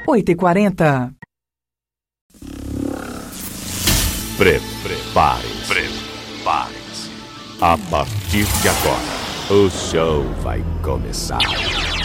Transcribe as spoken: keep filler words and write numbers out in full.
oito e quarenta. Prepare-se. Prepare-se. A partir de agora, o show vai começar.